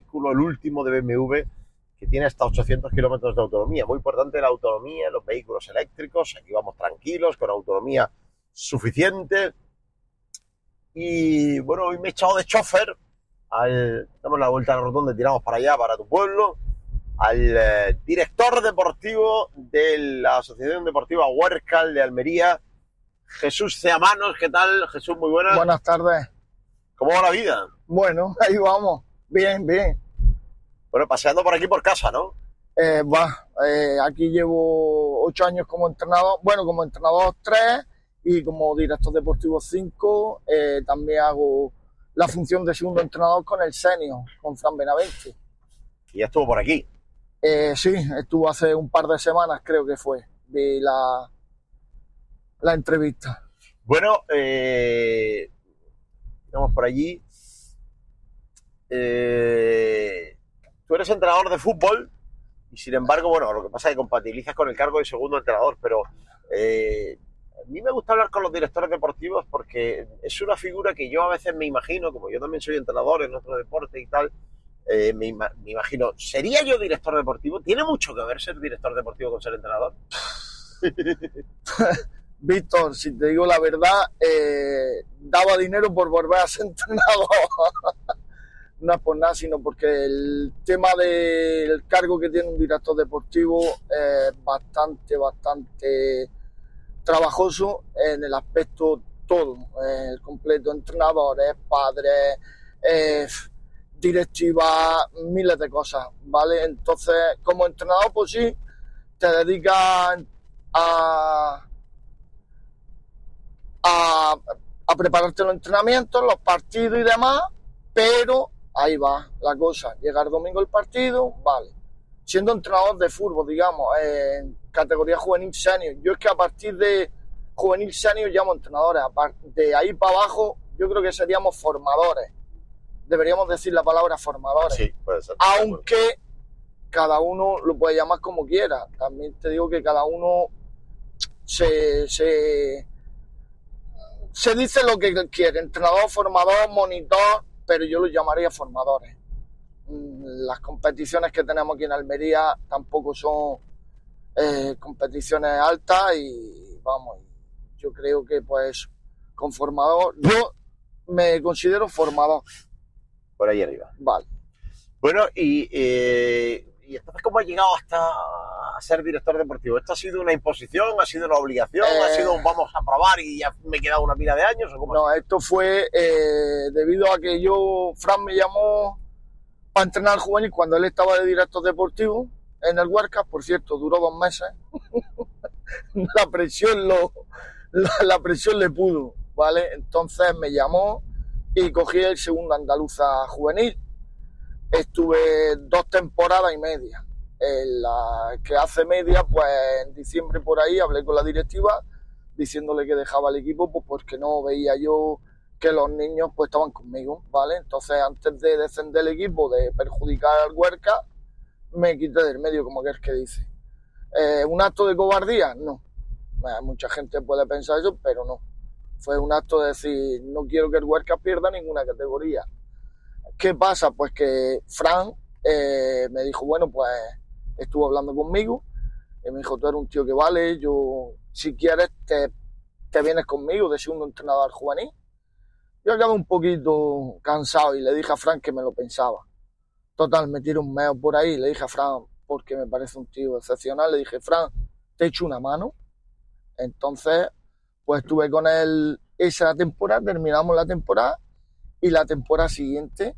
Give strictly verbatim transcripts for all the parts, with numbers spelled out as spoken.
vehículo, el último de B M W, que tiene hasta ochocientos kilómetros de autonomía. Muy importante la autonomía en los vehículos eléctricos. Aquí vamos tranquilos, con autonomía suficiente. Y bueno, hoy me he echado de chofer. Al, damos la vuelta a la rotonda y tiramos para allá, para tu pueblo, al eh, director deportivo de la Asociación Deportiva Huércal de Almería, Jesús Ceamanos. ¿Qué tal, Jesús? Muy buenas. Buenas tardes. ¿Cómo va la vida? Bueno, ahí vamos. Bien, bien. Bueno, paseando por aquí por casa, ¿no? Eh, va, eh, aquí llevo ocho años como entrenador, bueno, como entrenador tres y como director deportivo cinco. Eh, también hago la función de segundo entrenador con el senior, con Fran Benavente. Y ya estuvo por aquí. Eh, sí, estuvo hace un par de semanas, creo que fue, vi la, la entrevista. Bueno, eh, vamos por allí. Eh, tú eres entrenador de fútbol y sin embargo, bueno, lo que pasa es que compatibilizas con el cargo de segundo entrenador, pero eh, a mí me gusta hablar con los directores deportivos porque es una figura que yo a veces me imagino, como yo también soy entrenador en otro deporte y tal, eh, me, ima- me imagino, ¿sería yo director deportivo? ¿Tiene mucho que ver ser director deportivo con ser entrenador? Víctor, si te digo la verdad, eh, daba dinero por volver a ser entrenador. No es por nada, sino porque el tema del cargo que tiene un director deportivo es bastante, bastante trabajoso en el aspecto todo, el completo, entrenadores, padres, eh, directiva, miles de cosas, ¿vale? Entonces, como entrenador, pues sí, te dedicas a, a, a prepararte los entrenamientos, los partidos y demás, pero ahí va la cosa, llega el domingo el partido, vale. Siendo entrenador de fútbol, digamos, en categoría juvenil senior, yo es que a partir de juvenil senior llamo entrenadores, de ahí para abajo yo creo que seríamos formadores, deberíamos decir la palabra formadores, Sí, puede ser. aunque cada uno lo puede llamar como quiera, también te digo que cada uno se, se, se dice lo que quiere, entrenador, formador, monitor, pero yo los llamaría formadores. Las competiciones que tenemos aquí en Almería tampoco son eh, competiciones altas y vamos, yo creo que pues con formador, yo me considero formador. Por ahí arriba. Vale. Bueno, y, eh, y entonces, ¿cómo has llegado hasta a ser director deportivo? ¿Esto ha sido una imposición? ¿Ha sido una obligación? Eh, ¿Ha sido un vamos a probar y ya me he quedado una pila de años? ¿O cómo? No, esto fue eh, debido a que yo, Fran me llamó para entrenar al juvenil cuando él estaba de director deportivo en el Huércal, por cierto, duró dos meses. la presión lo, la, la presión le pudo, ¿vale? Entonces me llamó y cogí el segundo andaluza juvenil. Estuve dos temporadas y media. En la que hace media, pues en diciembre por ahí hablé con la directiva diciéndole que dejaba el equipo, pues porque no veía yo que los niños pues estaban conmigo, ¿vale? Entonces, antes de descender el equipo, de perjudicar al Huércal, me quité del medio, como que es que dice. Eh, ¿Un acto de cobardía? No. Bueno, mucha gente puede pensar eso, pero no. Fue un acto de decir, no quiero que el Huércal pierda ninguna categoría. ¿Qué pasa? Pues que Fran eh, me dijo, bueno, pues estuvo hablando conmigo y me dijo, tú eres un tío que vale, yo, si quieres, te, te vienes conmigo de segundo entrenador juvenil. Yo acabé un poquito cansado y le dije a Fran que me lo pensaba. Total, me tiré un meo por ahí y le dije a Fran, porque me parece un tío excepcional, le dije, Fran, te echo una mano. Entonces, pues estuve con él esa temporada, terminamos la temporada y la temporada siguiente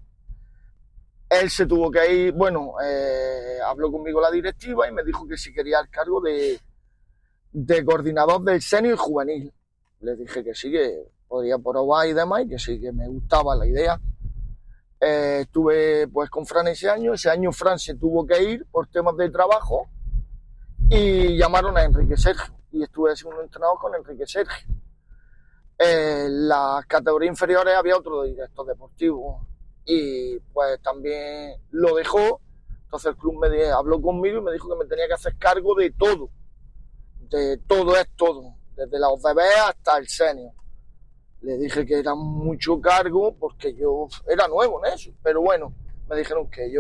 él se tuvo que ir, bueno, eh, habló conmigo la directiva y me dijo que si quería el cargo de, de coordinador del senior y juvenil. Le dije que sí, que podría probar y demás, y que sí, que me gustaba la idea. Eh, estuve pues con Fran ese año, ese año Fran se tuvo que ir por temas de trabajo y llamaron a Enrique Sergio y estuve segundo entrenador con Enrique Sergio. En las categorías inferiores había otro director deportivo y pues también lo dejó. Entonces el club me habló conmigo y me dijo que me tenía que hacer cargo de todo, de todo es todo, desde la O C B hasta el senior. Le dije que era mucho cargo porque yo era nuevo en eso, pero bueno, me dijeron que yo